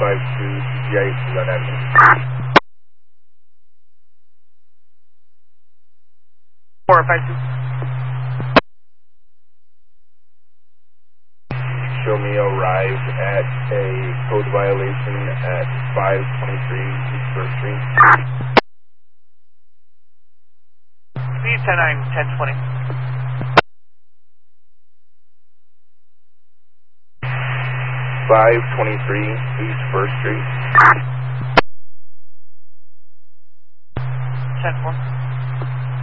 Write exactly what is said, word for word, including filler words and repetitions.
five two G T I Glen Avenue. four five two. Show me arrived at a code violation at five twenty-three East First Street. Speed ten nine, ten twenty. five twenty-three East First Street. ten four.